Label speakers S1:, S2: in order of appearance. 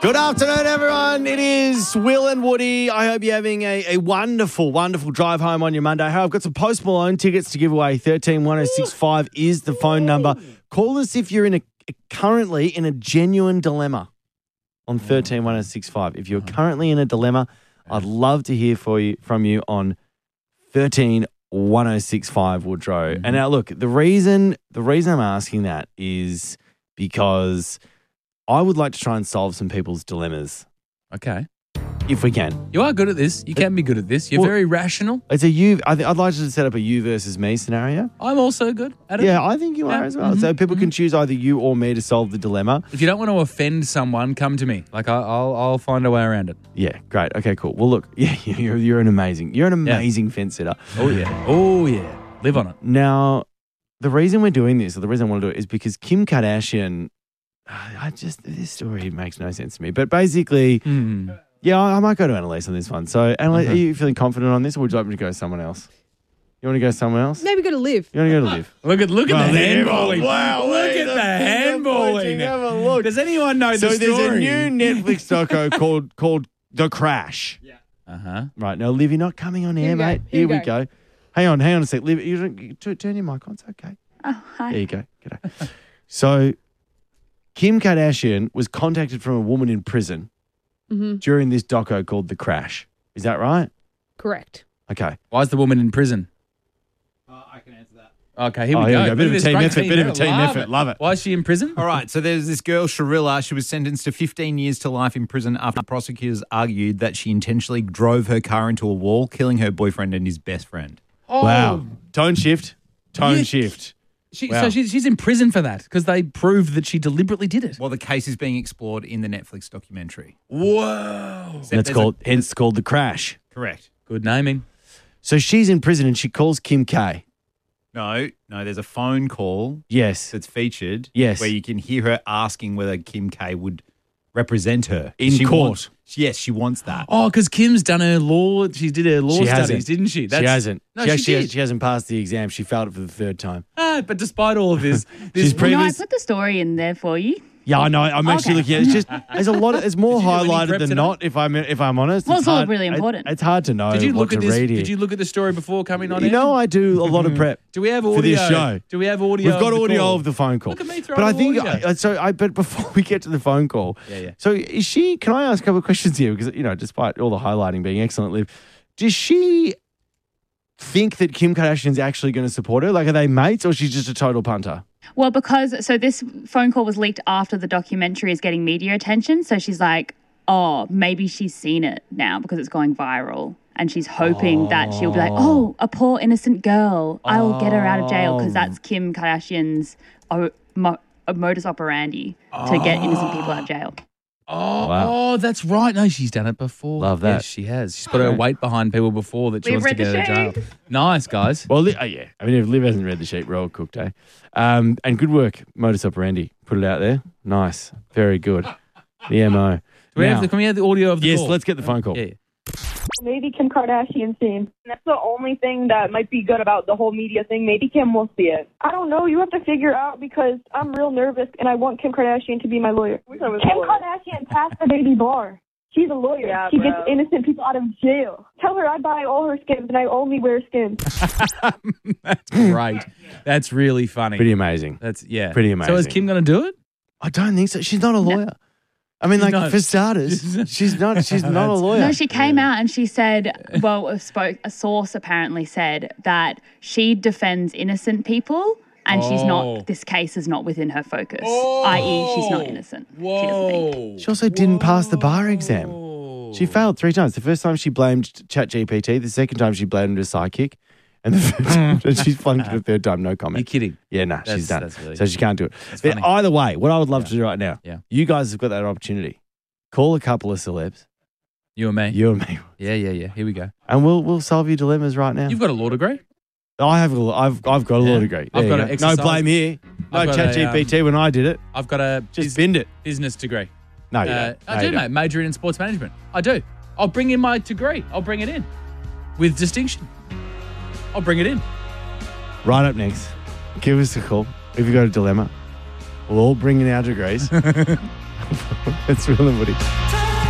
S1: Good afternoon, everyone. It is Will and Woody. I hope you're having a wonderful, wonderful drive home on your Monday. Hey, I've got some Post Malone tickets to give away. 131065 is the phone number. Call us if you're currently in a genuine dilemma on 131065. If you're currently in a dilemma, I'd love to hear from you on 131065, Woodrow. And now, look, the reason I'm asking that is because I would like to try and solve some people's dilemmas.
S2: Okay.
S1: If we can.
S2: You are good at this. You can be good at this. You're very rational.
S1: It's a you. I'd like to set up a you versus me scenario.
S2: I'm also good at it.
S1: Yeah, I think you are as well. So people can choose either you or me to solve the dilemma.
S2: If you don't want to offend someone, come to me. Like I'll find a way around it.
S1: Yeah, great. Okay, cool. Well, look, you're an amazing fence sitter.
S2: Oh yeah. Live on it.
S1: Now, the reason we're doing this, or the reason I want to do it, is because Kim Kardashian. This story makes no sense to me. But basically, yeah, I might go to Annalise on this one. So, Annalise, are you feeling confident on this, or would you like me to go somewhere else? You want to go somewhere else?
S3: Maybe go to Liv.
S1: You want to go to Liv?
S2: Look at the handballing.
S1: Wow,
S2: Look at the handballing.
S1: Have a look.
S2: Does anyone know the story?
S1: So there's a new Netflix doco called The Crash. Yeah. Right, now, Liv, you're not coming on air, mate. Here we go. Hang on a sec. Liv, turn your mic on. It's okay.
S4: Oh, hi.
S1: There you go. G'day. So Kim Kardashian was contacted from a woman in prison during this doco called The Crash. Is that right?
S3: Correct.
S1: Okay.
S2: Why is the woman in prison?
S5: I can answer that.
S2: Okay, here we
S1: Here
S2: go.
S1: we go. Bit of a team effort. Love it.
S2: Why is she in prison?
S5: All right, so there's this girl, Sharilla. She was sentenced to 15 years to life in prison after prosecutors argued that she intentionally drove her car into a wall, killing her boyfriend and his best friend.
S2: Oh.
S1: Wow. Tone shift. Shift.
S2: So she's in prison for that because they proved that she deliberately did it.
S5: Well, the case is being explored in the Netflix documentary.
S2: Whoa.
S1: That's hence called The Crash.
S5: Correct.
S2: Good naming.
S1: So she's in prison and she calls Kim K.
S5: No, there's a phone call
S1: Yes.
S5: that's featured
S1: Yes.
S5: where you can hear her asking whether Kim K would represent her.
S1: In court.
S5: Yes, she wants that.
S2: Oh, because Kim's done her law. She did her law
S1: She
S2: studies,
S1: hasn't.
S2: didn't she?
S1: She hasn't.
S2: No,
S1: she
S2: did.
S1: She hasn't passed the exam. She failed it for the third time.
S2: But despite all of this,
S1: She's
S4: No, I
S1: previous.
S4: put the story in there for you.
S1: Yeah, I know. I'm actually looking at it. It's just there's a lot. It's more
S2: Did you do any
S1: highlighted
S2: prep
S1: than
S2: today?
S1: not. If I'm honest,
S4: Well, it's all
S1: hard-
S4: really important.
S1: It's hard to know
S2: did you
S1: what
S2: look
S1: to
S2: at this?
S1: read here.
S2: Did you look at the story before coming on?
S1: You
S2: air?
S1: know, I do a lot of prep.
S2: Do we have audio
S1: for this show?
S2: Do we have audio?
S1: We've got
S2: of the
S1: audio
S2: call?
S1: of the phone call.
S2: Look at me throwing
S1: But I think
S2: audio.
S1: But before we get to the phone call,
S2: Yeah.
S1: So is she? Can I ask a couple of questions here? Because despite all the highlighting being excellent, Liv, does she think that Kim Kardashian's actually going to support her? Like, are they mates, or she's just a total punter?
S4: Well, so this phone call was leaked after the documentary is getting media attention. So she's like, oh, maybe she's seen it now because it's going viral. And she's hoping that she'll be like, oh, a poor innocent girl. I will get her out of jail because that's Kim Kardashian's modus operandi to get innocent people out of jail.
S2: Oh, that's right. No, she's done it before.
S1: Love that.
S2: Yes, she has. She's put her weight behind people before that she
S4: We've
S2: wants to
S4: read
S2: get
S4: the
S2: out of jail. Nice, guys.
S1: Well, yeah. I mean, if Liv hasn't read the sheet, we're all cooked, eh? And good work, modus operandi. Put it out there. Nice. Very good. The MO.
S2: Can we have the audio of the
S1: Yes,
S2: call?
S1: let's get the phone call.
S2: Yeah.
S6: Maybe Kim Kardashian seen. That's the only thing that might be good about the whole media thing. Maybe Kim will see it. I don't know. You have to figure out because I'm real nervous and I want Kim Kardashian to be my lawyer. Kim Kardashian passed the baby bar. She's a lawyer.
S3: Yeah,
S6: she
S3: bro.
S6: gets innocent people out of jail. Tell her I buy all her Skims and I only wear Skims.
S2: That's great. That's really funny.
S1: Pretty amazing.
S2: That's
S1: Pretty
S2: So is
S1: amazing.
S2: Kim going to do it?
S1: I don't think so. She's not a lawyer. I mean,
S2: She's not.
S1: for starters, she's not a lawyer.
S4: No, she came out and she said, well, a source apparently said that she defends innocent people and she's not, this case is not within her focus, i.e. she's not innocent. She doesn't think.
S1: She also didn't pass the bar exam. She failed 3 times. The first time she blamed ChatGPT. The second time she blamed her sidekick. And the third time, and she's flunked it the third time. No comment.
S2: You're kidding.
S1: Yeah, no, she's done.
S2: that's really-
S1: So she can't do it. But
S2: funny.
S1: either way, what I would love to do right now,
S2: Yeah.
S1: you guys have got that opportunity. Call a couple of celebs,
S2: You and me.
S1: you and me,
S2: Yeah. Here we go.
S1: and we'll solve your dilemmas right now.
S2: You've got a law degree?
S1: I've got a law degree.
S2: I've
S1: There
S2: got
S1: you
S2: an
S1: go.
S2: exercise-
S1: No blame here. No
S2: I've got a,
S1: ChatGPT when I did it.
S2: I've got a
S1: Just binned it.
S2: business degree.
S1: No, you don't.
S2: I
S1: No,
S2: do,
S1: you don't.
S2: mate. Majoring in sports management. I do. I'll bring in my degree. I'll bring it in with distinction. I'll bring it in.
S1: Right up next, give us a call if you've got a dilemma. We'll all bring in our degrees. It's Will and Woody.